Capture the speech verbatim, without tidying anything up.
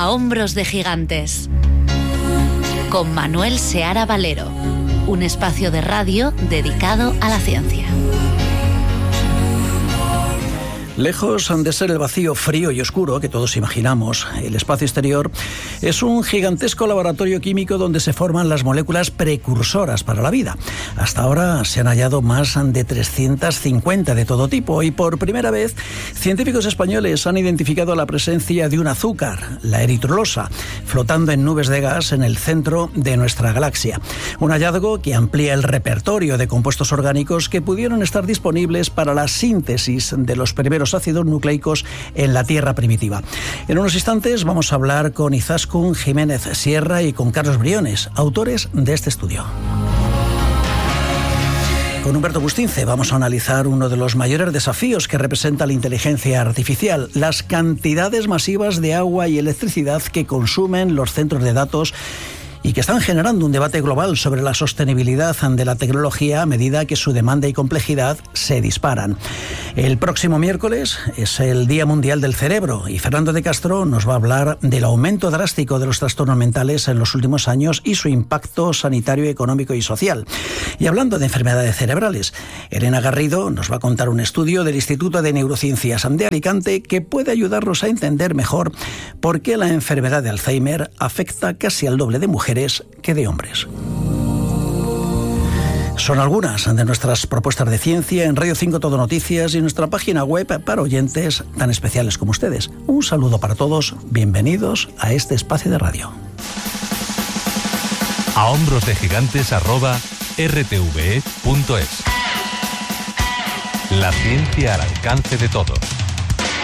A hombros de gigantes, con Manuel Seara Valero, un espacio de radio dedicado a la ciencia. Lejos de ser el vacío frío y oscuro que todos imaginamos, el espacio exterior es un gigantesco laboratorio químico donde se forman las moléculas precursoras para la vida. Hasta ahora se han hallado más de trescientas cincuenta de todo tipo y por primera vez científicos españoles han identificado la presencia de un azúcar, la eritrolosa, flotando en nubes de gas en el centro de nuestra galaxia. Un hallazgo que amplía el repertorio de compuestos orgánicos que pudieron estar disponibles para la síntesis de los primeros ácidos nucleicos en la Tierra primitiva. En unos instantes vamos a hablar con Izaskun Jiménez Sierra y con Carlos Briones, autores de este estudio. Con Humberto Bustince vamos a analizar uno de los mayores desafíos que representa la inteligencia artificial, las cantidades masivas de agua y electricidad que consumen los centros de datos y que están generando un debate global sobre la sostenibilidad de la tecnología a medida que su demanda y complejidad se disparan. El próximo miércoles es el Día Mundial del Cerebro y Fernando de Castro nos va a hablar del aumento drástico de los trastornos mentales en los últimos años y su impacto sanitario, económico y social. Y hablando de enfermedades cerebrales, Elena Garrido nos va a contar un estudio del Instituto de Neurociencias de Alicante que puede ayudarnos a entender mejor por qué la enfermedad de Alzheimer afecta casi al doble de mujeres que de hombres. Son algunas de nuestras propuestas de ciencia en Radio cinco Todo Noticias y en nuestra página web para oyentes tan especiales como ustedes. Un saludo para todos, bienvenidos a este espacio de radio. A hombros de gigantes arroba r t v e punto es. La ciencia al alcance de todos.